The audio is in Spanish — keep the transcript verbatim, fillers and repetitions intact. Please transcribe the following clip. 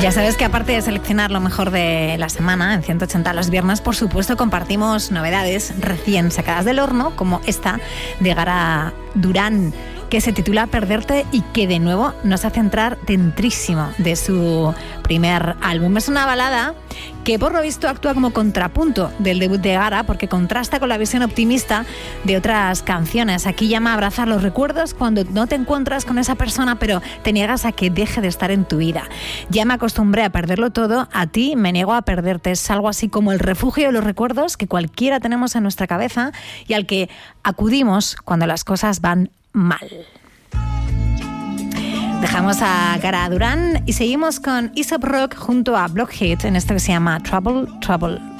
Ya sabes que aparte de seleccionar lo mejor de la semana en ciento ochenta los viernes, por supuesto compartimos novedades recién sacadas del horno, como esta de Gara Durán, que se titula Perderte y que de nuevo nos hace entrar dentrísimo de su primer álbum. Es una balada que por lo visto actúa como contrapunto del debut de Gara, porque contrasta con la visión optimista de otras canciones. Aquí llama a abrazar los recuerdos cuando no te encuentras con esa persona, pero te niegas a que deje de estar en tu vida. Ya me acostumbré a perderlo todo, a ti me niego a perderte. Es algo así como el refugio de los recuerdos que cualquiera tenemos en nuestra cabeza y al que acudimos cuando las cosas van mal. Dejamos a Gara Durán y seguimos con Aesop Rock junto a Blockhead en esto que se llama Trouble, Trouble.